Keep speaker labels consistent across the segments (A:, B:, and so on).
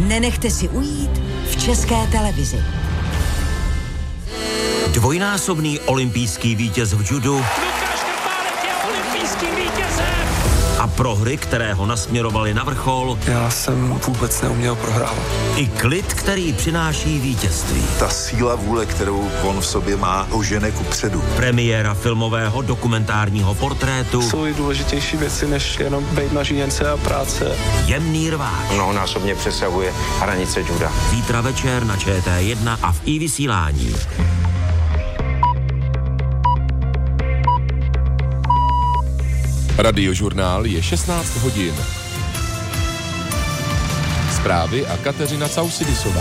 A: nenechte si ujít v České televizi.
B: Dvojnásobný olympijský vítěz v judu
C: Lukáš Krpálek je olympijským vítězem.
B: A prohry, které ho nasměrovaly na vrchol.
D: Já jsem vůbec neuměl prohrávat.
B: I klid, který přináší vítězství.
E: Ta síla vůle, kterou on v sobě má, ho žene kupředu.
B: Premiéra filmového dokumentárního portrétu.
D: Jsou i důležitější věci, než jenom být na žíněnce a práce.
B: Jemný rváč.
F: Mnohonásobně přesahuje hranice juda.
B: Zítra večer na ČT1 a v iVysílání.
G: Radiožurnál je 16 hodin. Zprávy a Kateřina Sausidisová.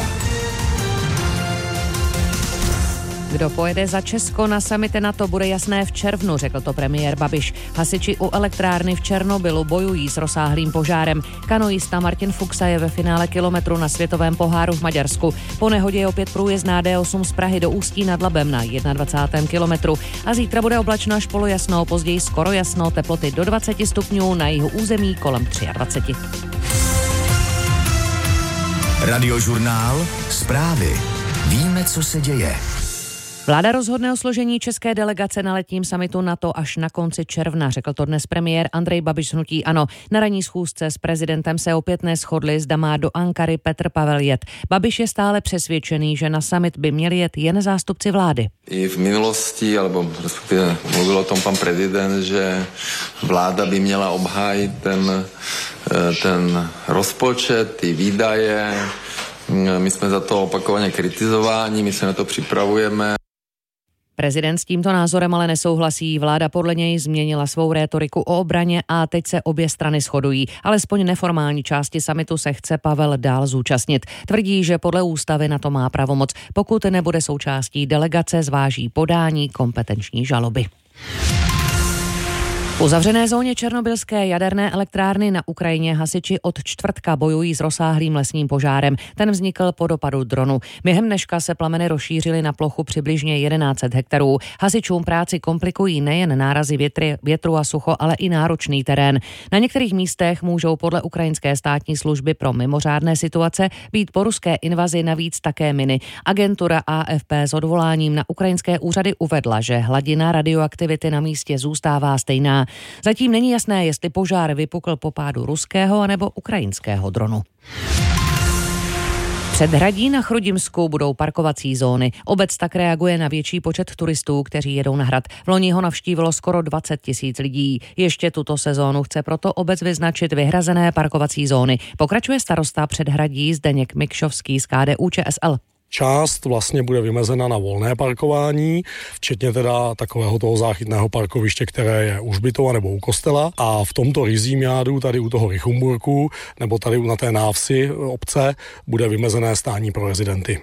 H: Kdo pojede za Česko na summit NATO, bude jasné v červnu, řekl to premiér Babiš. Hasiči u elektrárny v Černobylu bojují s rozsáhlým požárem. Kanoista Martin Fuxa je ve finále kilometru na světovém poháru v Maďarsku. Po nehodě je opět průjezdná D8 z Prahy do Ústí nad Labem na 21. kilometru. A zítra bude oblačno až polojasno, později skoro jasno, teploty do 20 stupňů, na jihu území kolem 23.
I: Radiožurnál, zprávy. Víme, co se děje.
H: Vláda rozhodne o složení české delegace na letním summitu NATO až na konci června, řekl to dnes premiér Andrej Babiš z hnutí ANO. Na ranní schůzce s prezidentem se opět neshodli, zda má do Ankary Petr Pavel jet. Babiš je stále přesvědčený, že na summit by měli jet jen zástupci vlády.
J: I v minulosti, alebo respektive mluvil o tom pan prezident, že vláda by měla obhájit ten rozpočet, ty výdaje. My jsme za to opakovaně kritizováni, my se na to připravujeme.
H: Prezident s tímto názorem ale nesouhlasí. Vláda podle něj změnila svou rétoriku o obraně a teď se obě strany shodují. Alespoň neformální části summitu se chce Pavel dál zúčastnit. Tvrdí, že podle ústavy na to má pravomoc. Pokud nebude součástí delegace, zváží podání kompetenční žaloby. V uzavřené zóně černobylské jaderné elektrárny na Ukrajině hasiči od čtvrtka bojují s rozsáhlým lesním požárem. Ten vznikl po dopadu dronu. Během dneška se plameny rozšířily na plochu přibližně 1100 hektarů. Hasičům práci komplikují nejen nárazy větru a sucho, ale i náročný terén. Na některých místech můžou podle ukrajinské státní služby pro mimořádné situace být po ruské invazi navíc také miny. Agentura AFP s odvoláním na ukrajinské úřady uvedla, že hladina radioaktivity na místě zůstává stejná. Zatím není jasné, jestli požár vypukl po pádu ruského anebo ukrajinského dronu. Předhradí na Chrudimsku budou parkovací zóny. Obec tak reaguje na větší počet turistů, kteří jedou na hrad. V loni ho navštívilo skoro 20 000 lidí. Ještě tuto sezónu chce proto obec vyznačit vyhrazené parkovací zóny. Pokračuje starosta Předhradí Zdeněk Mikšovský z KDU-ČSL.
K: Část vlastně bude vymezena na volné parkování, včetně teda takového toho záchytného parkoviště, které je u hřbitova nebo u kostela. A v tomto ryzím jádu, tady u toho Richumburku, nebo tady na té návsi obce, bude vymezené stání pro rezidenty.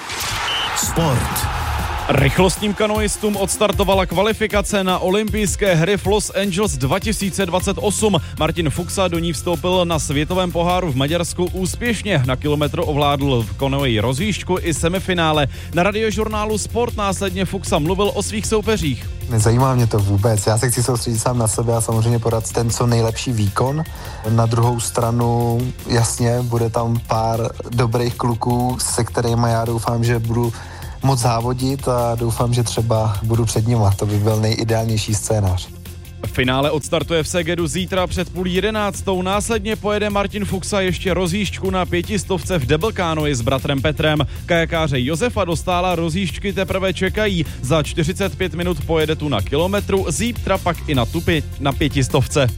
I: Sport.
L: Rychlostním kanoistům odstartovala kvalifikace na olympijské hry v Los Angeles 2028. Martin Fuxa do ní vstoupil na světovém poháru v Maďarsku úspěšně. Na kilometr ovládl v kanoji rozjížďku i semifinále. Na radiožurnálu Sport následně Fuxa mluvil o svých soupeřích.
M: Nezajímá mě to vůbec. Já se chci soustředit sám na sebe a samozřejmě podat ten co nejlepší výkon. Na druhou stranu, jasně, bude tam pár dobrých kluků, se kterými já doufám, že budu moc závodit a doufám, že třeba budu před nima. To by byl nejideálnější scénář.
L: Finále odstartuje v Segedu zítra před 10:30. Následně pojede Martin Fuxa ještě rozjížďku na 500 v double canoe s bratrem Petrem. Kajakáře Josefa Dostála rozjížďky teprve čekají. Za 45 minut pojede tu na kilometru, zítra pak i na 500.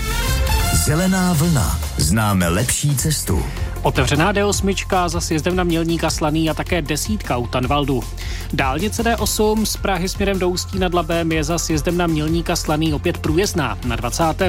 I: Zelená vlna. Známe lepší cestu.
N: Otevřená D8 za sjezdem na Mělníka Slaný a také 10 u Tanvaldu. Dálnice D8 z Prahy směrem do Ústí nad Labem je za sjezdem na Mělníka Slaný opět průjezdná. Na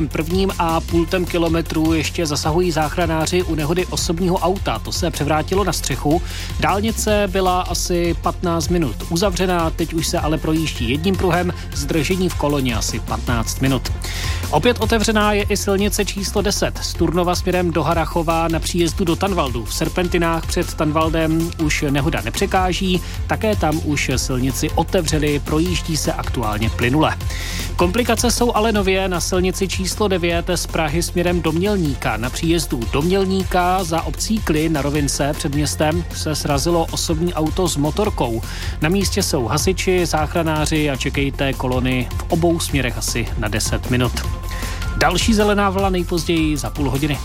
N: 21,5 kilometru ještě zasahují záchranáři u nehody osobního auta. To se převrátilo na střechu. Dálnice byla asi 15 minut uzavřená, teď už se ale projíždí jedním pruhem, zdržení v koloně asi 15 minut. Opět otevřená je i silnice číslo 10 z Turnova směrem do Harrachova na příjezdu do Tanvaldu. V serpentinách před Tanvaldem už nehoda nepřekáží, také tam už silnici otevřeli, projíždí se aktuálně plynule. Komplikace jsou ale nově na silnici číslo 9 z Prahy směrem do Mělníka. Na příjezdu do Mělníka za obcí Kly na rovince před městem se srazilo osobní auto s motorkou. Na místě jsou hasiči, záchranáři a čekejte kolony v obou směrech asi na 10 minut. Další zelená vlna nejpozději za půl hodiny.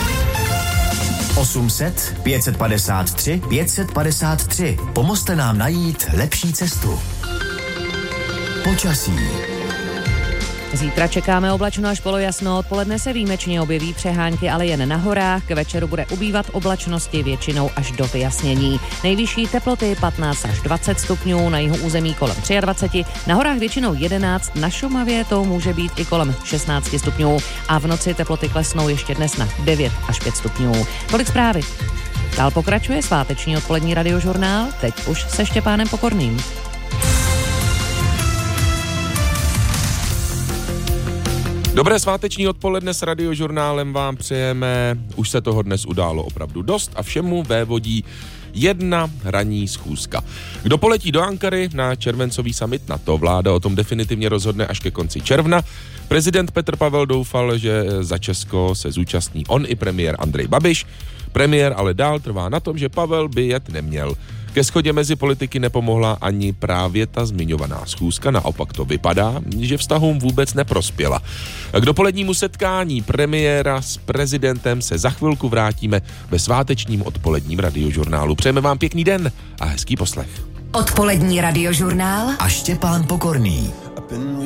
I: 800 553 553. Pomozte nám najít lepší cestu. Počasí.
H: Zítra čekáme oblačno až polojasno, odpoledne se výjimečně objeví přehánky, ale jen na horách. K večeru bude ubývat oblačnosti většinou až do vyjasnění. Nejvyšší teploty 15 až 20 stupňů, na jihu území kolem 23, na horách většinou 11, na Šumavě to může být i kolem 16 stupňů a v noci teploty klesnou ještě dnes na 9 až 5 stupňů. Tolik zprávy. Dál pokračuje sváteční odpolední radiožurnál, teď už se Štěpánem Pokorným.
G: Dobré sváteční odpoledne s radiožurnálem vám přejeme. Už se toho dnes událo opravdu dost a všemu vévodí jedna ranní schůzka. Kdo poletí do Ankary na červencový summit NATO, vláda o tom definitivně rozhodne až ke konci června. Prezident Petr Pavel doufal, že za Česko se zúčastní on i premiér Andrej Babiš. Premiér ale dál trvá na tom, že Pavel by jet neměl. Ke shodě mezi politiky nepomohla ani právě ta zmiňovaná schůzka, naopak to vypadá, že vztahům vůbec neprospěla. K dopolednímu setkání premiéra s prezidentem se za chvilku vrátíme ve svátečním odpoledním radiožurnálu. Přejeme vám pěkný den a hezký poslech.
A: Odpolední radiožurnál
I: a Štěpán Pokorný.